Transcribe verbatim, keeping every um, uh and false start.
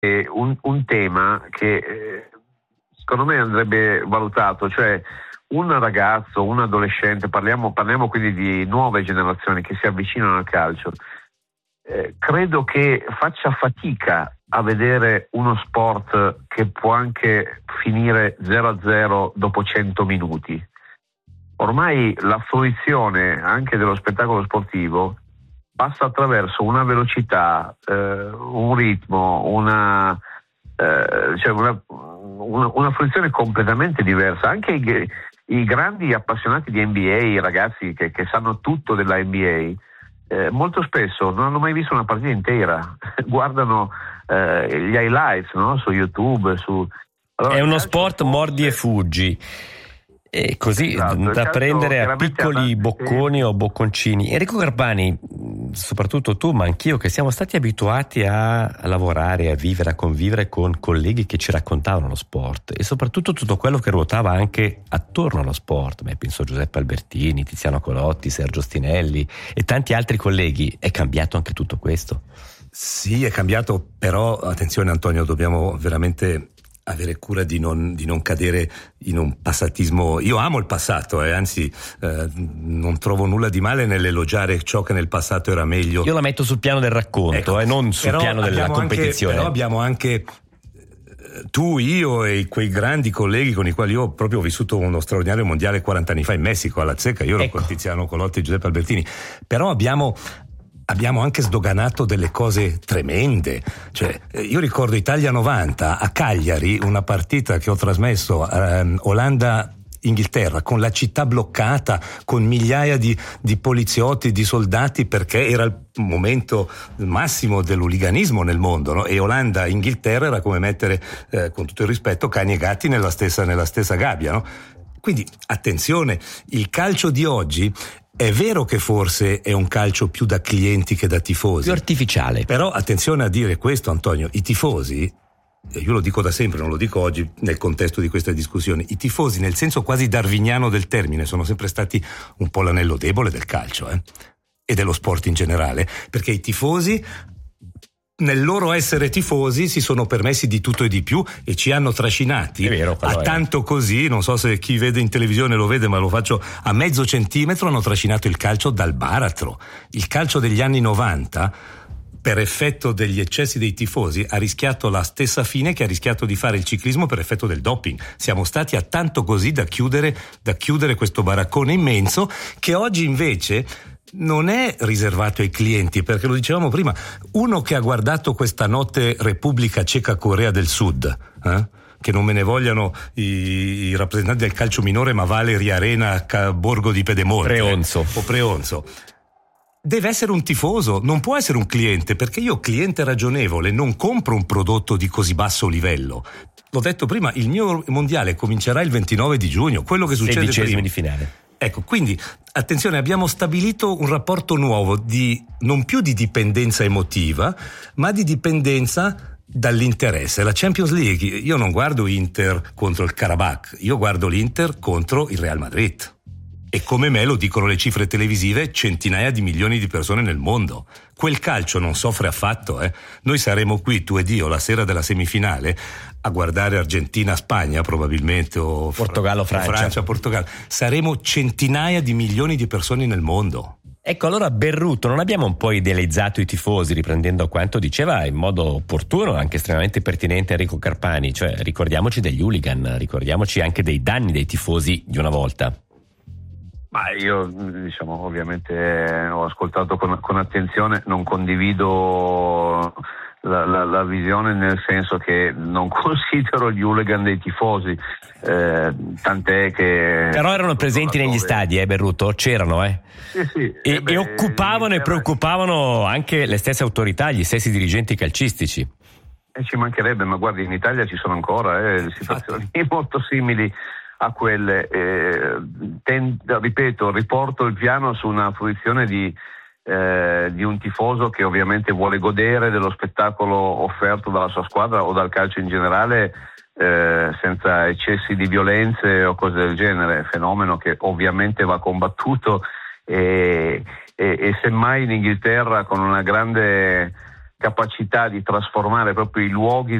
è un, un tema che eh, secondo me andrebbe valutato, cioè un ragazzo, un adolescente, parliamo, parliamo quindi di nuove generazioni che si avvicinano al calcio, eh, credo che faccia fatica a vedere uno sport che può anche finire zero a zero dopo cento minuti. Ormai la fruizione anche dello spettacolo sportivo passa attraverso una velocità, eh, un ritmo, una, eh, cioè una, una, una fruizione completamente diversa. Anche i, i grandi appassionati di N B A, i ragazzi che, che sanno tutto della N B A, eh, molto spesso non hanno mai visto una partita intera, guardano eh, gli highlights, no? Su YouTube. Su... Allora, è uno sport mordi e fuggi. E così, esatto, da prendere a piccoli bocconi sì. o bocconcini. Enrico Carpani, soprattutto tu, ma anch'io, che siamo stati abituati a, a lavorare, a vivere, a convivere con colleghi che ci raccontavano lo sport e soprattutto tutto quello che ruotava anche attorno allo sport. Beh, penso a Giuseppe Albertini, Tiziano Colotti, Sergio Stinelli e tanti altri colleghi. È cambiato anche tutto questo? Sì, è cambiato, però attenzione Antonio, dobbiamo veramente avere cura di non, di non cadere in un passatismo. Io amo il passato, eh, anzi eh, non trovo nulla di male nell'elogiare ciò che nel passato era meglio. Io la metto sul piano del racconto, ecco, e eh, non sul piano della competizione. Anche, però abbiamo anche tu, io e quei grandi colleghi con i quali io proprio ho vissuto uno straordinario mondiale quaranta anni fa in Messico alla Zecca, io ero ecco. con Tiziano Colotti e Giuseppe Albertini, però abbiamo Abbiamo anche sdoganato delle cose tremende. Cioè, io ricordo Italia novanta a Cagliari, una partita che ho trasmesso, ehm, Olanda-Inghilterra, con la città bloccata, con migliaia di, di poliziotti, di soldati, perché era il momento massimo dell'uliganismo nel mondo, no? E Olanda-Inghilterra era come mettere, eh, con tutto il rispetto, cani e gatti nella stessa, nella stessa gabbia, no? Quindi, attenzione, il calcio di oggi è vero che forse è un calcio più da clienti che da tifosi. Più artificiale. Però attenzione a dire questo, Antonio, i tifosi, io lo dico da sempre, non lo dico oggi nel contesto di questa discussione, i tifosi nel senso quasi darwiniano del termine sono sempre stati un po' l'anello debole del calcio, eh? E dello sport in generale, perché i tifosi nel loro essere tifosi si sono permessi di tutto e di più e ci hanno trascinati vero, a è. tanto così, non so se chi vede in televisione lo vede, ma lo faccio a mezzo centimetro, hanno trascinato il calcio dal baratro. Il calcio degli anni novanta, per effetto degli eccessi dei tifosi, ha rischiato la stessa fine che ha rischiato di fare il ciclismo per effetto del doping. Siamo stati a tanto così da chiudere, da chiudere questo baraccone immenso, che oggi invece non è riservato ai clienti, perché lo dicevamo prima, uno che ha guardato questa notte Repubblica Ceca Corea del Sud, eh? che non me ne vogliano i, i rappresentanti del calcio minore, ma vale Riarena, Borgo di Pedemonte Preonzo. o Preonzo, deve essere un tifoso, non può essere un cliente, perché io, cliente ragionevole, non compro un prodotto di così basso livello. L'ho detto prima, il mio mondiale comincerà il ventinove di giugno, quello che succede sedicesimi di finale. Ecco, quindi attenzione, abbiamo stabilito un rapporto nuovo di non più di dipendenza emotiva, ma di dipendenza dall'interesse. La Champions League, io non guardo Inter contro il Karabakh, io guardo l'Inter contro il Real Madrid. E come me lo dicono le cifre televisive, centinaia di milioni di persone nel mondo. Quel calcio non soffre affatto, eh. Noi saremo qui, tu ed io, la sera della semifinale, a guardare Argentina-Spagna probabilmente, o Portogallo-Francia. Francia-Portogallo. Saremo centinaia di milioni di persone nel mondo. Ecco, allora Berruto, non abbiamo un po' idealizzato i tifosi, riprendendo quanto diceva in modo opportuno, anche estremamente pertinente Enrico Carpani, cioè ricordiamoci degli hooligan, ricordiamoci anche dei danni dei tifosi di una volta. Ma io, diciamo, ovviamente ho ascoltato con, con attenzione, non condivido la, la, la visione, nel senso che non considero gli hooligan dei tifosi, eh, tant'è che... Però erano presenti negli stadi, eh Berruto, c'erano, eh? Sì, sì. E, eh beh, e occupavano e preoccupavano anche le stesse autorità, gli stessi dirigenti calcistici. E ci mancherebbe, ma guardi, in Italia ci sono ancora eh, situazioni molto simili a quelle, eh, ten, ripeto, riporto il piano su una fruizione di, eh, di un tifoso che ovviamente vuole godere dello spettacolo offerto dalla sua squadra o dal calcio in generale, eh, senza eccessi di violenze o cose del genere, fenomeno che ovviamente va combattuto e, e, e semmai in Inghilterra con una grande capacità di trasformare proprio i luoghi